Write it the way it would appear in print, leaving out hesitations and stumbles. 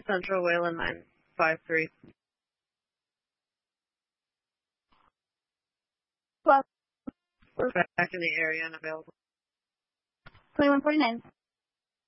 Central, Wayland 953. Well, We're back in the area and available. 2149.